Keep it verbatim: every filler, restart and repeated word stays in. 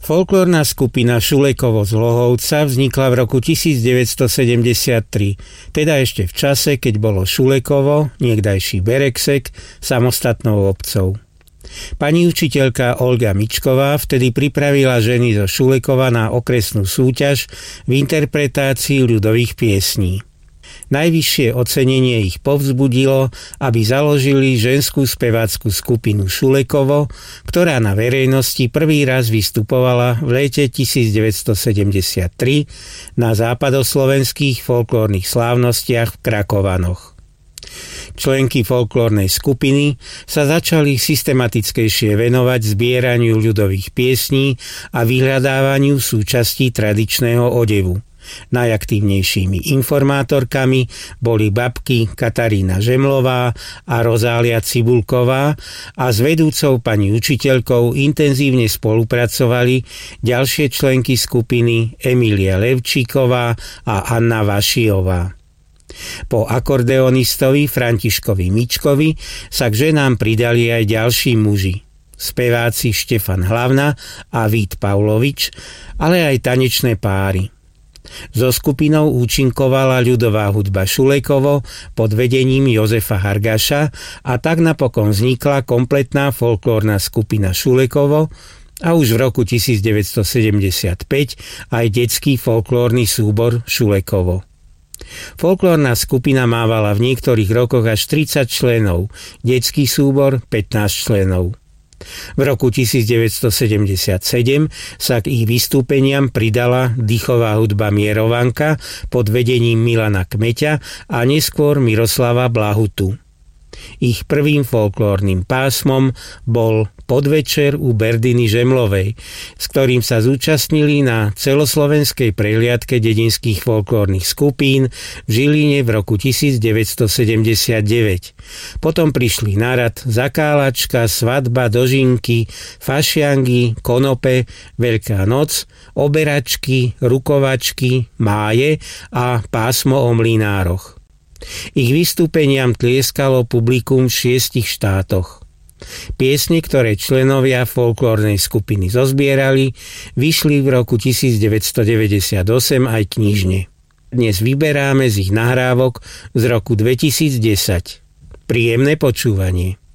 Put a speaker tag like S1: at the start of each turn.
S1: Folklórna skupina Šulekovo z Lohovca vznikla v roku devätnásťstosedemdesiattri, teda ešte v čase, keď bolo Šulekovo, niekdajší Bereksek, samostatnou obcou. Pani učiteľka Olga Mičková vtedy pripravila ženy zo Šulekova na okresnú súťaž v interpretácii ľudových piesní. Najvyššie ocenenie ich povzbudilo, aby založili ženskú spevácku skupinu Šulekovo, ktorá na verejnosti prvý raz vystupovala v lete devätnásťstosedemdesiattri na západoslovenských folklórnych slávnostiach v Krakovanoch. Členky folklórnej skupiny sa začali systematickejšie venovať zbieraniu ľudových piesní a vyhľadávaniu súčastí tradičného odevu. Najaktívnejšími informátorkami boli babky Katarína Žemlová a Rozália Cibulková a s vedúcou pani učiteľkou intenzívne spolupracovali ďalšie členky skupiny Emília Levčíková a Anna Vašiová. Po akordeonistovi Františkovi Mičkovi sa k ženám pridali aj ďalší muži. Speváci Štefan Hlavna a Vít Pavlovič, ale aj tanečné páry. So skupinou účinkovala ľudová hudba Šulekovo pod vedením Jozefa Hargaša a tak napokon vznikla kompletná folklórna skupina Šulekovo a už v roku devätnásťstosedemdesiatpäť aj detský folklórny súbor Šulekovo. Folklórna skupina mávala v niektorých rokoch až tridsať členov, detský súbor pätnásť členov. V roku devätnásťstosedemdesiatsedem sa k ich vystúpeniam pridala dýchová hudba Mierovanka pod vedením Milana Kmeťa a neskôr Miroslava Blahutu. Ich prvým folklórnym pásmom bol Podvečer u Berdiny Žemlovej, s ktorým sa zúčastnili na celoslovenskej prehliadke dedinských folklórnych skupín v Žiline v roku devätnásťstosedemdesiatdeväť. Potom prišli na rad Zakálačka, Svadba, Dožinky, Fašiangy, Konope, Veľká noc, Oberačky, Rukovačky, Máje a Pásmo o mlynároch. Ich vystúpeniam tlieskalo publikum v šiestich štátoch. Piesne, ktoré členovia folklórnej skupiny zozbierali, vyšli v roku devätnásťstodeväťdesiatosem aj knižne. Dnes vyberáme z ich nahrávok z roku dvetisícdesať. Príjemné počúvanie.